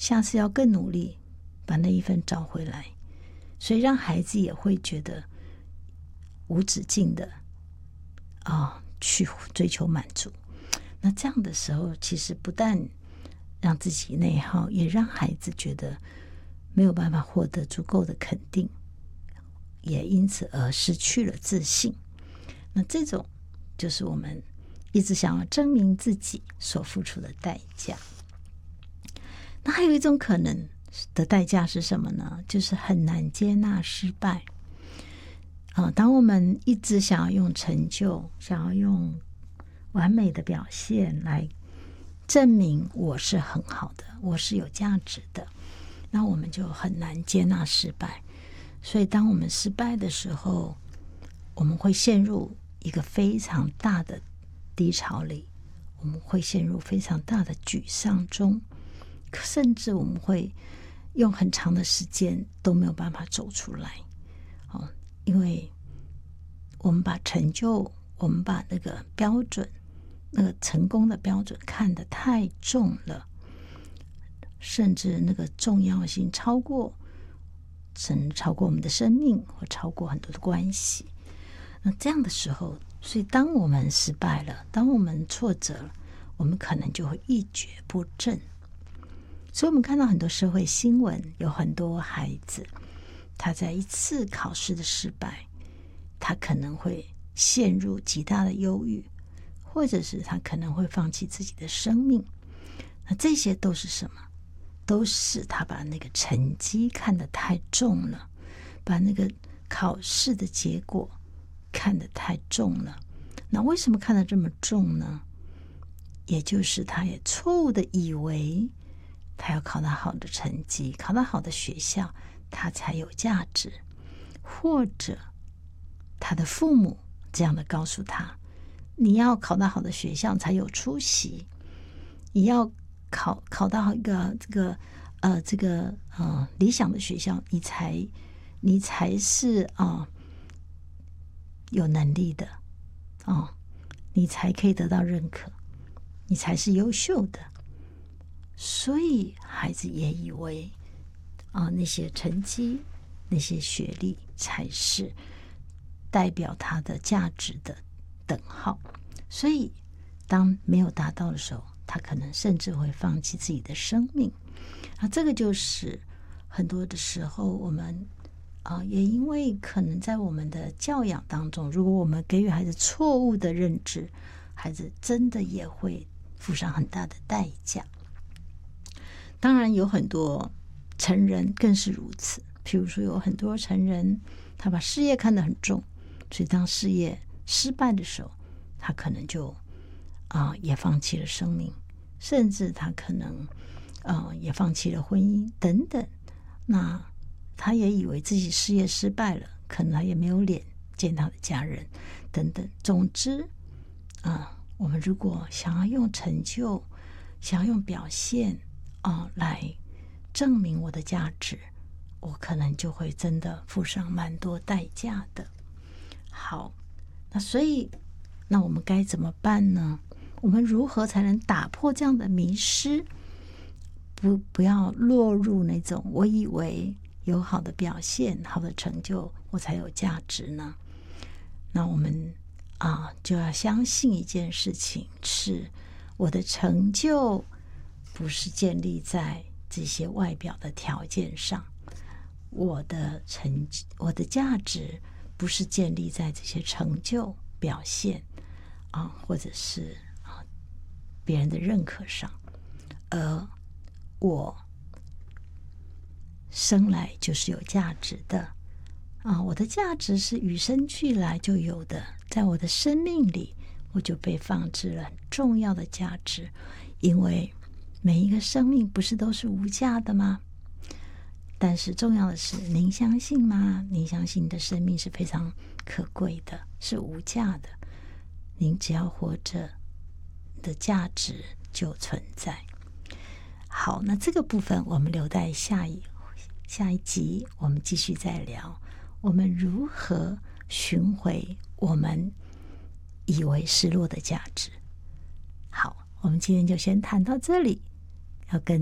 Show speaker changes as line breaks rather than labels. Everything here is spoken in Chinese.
下次要更努力把那一分找回来，所以让孩子也会觉得无止境的去追求满足。那这样的时候，其实不但让自己内耗，也让孩子觉得没有办法获得足够的肯定，也因此而失去了自信。那这种就是我们一直想要证明自己所付出的代价。那还有一种可能的代价是什么呢？就是很难接纳失败。当我们一直想要用成就，想要用完美的表现来证明我是很好的，我是有价值的，那我们就很难接纳失败。所以当我们失败的时候，我们会陷入一个非常大的低潮里，我们会陷入非常大的沮丧中，甚至我们会用很长的时间都没有办法走出来。因为我们把成就，我们把那个标准，那个成功的标准看得太重了，甚至那个重要性甚至超过我们的生命，或超过很多的关系。那这样的时候，所以当我们失败了，当我们挫折了，我们可能就会一蹶不振。所以我们看到很多社会新闻，有很多孩子他在一次考试的失败，他可能会陷入极大的忧郁，或者是他可能会放弃自己的生命。那这些都是什么？都是他把那个成绩看得太重了，把那个考试的结果看得太重了。那为什么看得这么重呢？也就是他也错误的以为他要考到好的成绩，考到好的学校，他才有价值，或者他的父母这样的告诉他，你要考到好的学校才有出息，你要考到一个理想的学校，你才是有能力的你才可以得到认可，你才是优秀的。所以孩子也以为那些成绩，那些学历才是代表他的价值的等号。所以当没有达到的时候，他可能甚至会放弃自己的生命。这个就是很多的时候我们也因为可能在我们的教养当中，如果我们给予孩子错误的认知，孩子真的也会付上很大的代价。当然有很多成人更是如此，譬如说有很多成人他把事业看得很重，所以当事业失败的时候，他可能就也放弃了生命，甚至他可能也放弃了婚姻等等。那他也以为自己事业失败了，可能他也没有脸见他的家人等等。总之我们如果想要用成就，想要用表现来证明我的价值，我可能就会真的付上蛮多代价的。好，那所以那我们该怎么办呢？我们如何才能打破这样的迷失，不要落入那种我以为有好的表现，好的成就我才有价值呢？那我们就要相信一件事情，是我的成就不是建立在这些外表的条件上，我的价值不是建立在这些成就表现或者是别人的认可上，而我生来就是有价值的我的价值是与生俱来就有的，在我的生命里我就被放置了很重要的价值。因为每一个生命不是都是无价的吗？但是重要的是，您相信吗？您相信你的生命是非常可贵的，是无价的。您只要活着，你的价值就存在。好，那这个部分我们留待下一集我们继续再聊，我们如何寻回我们以为失落的价值。好，我们今天就先谈到这里，要跟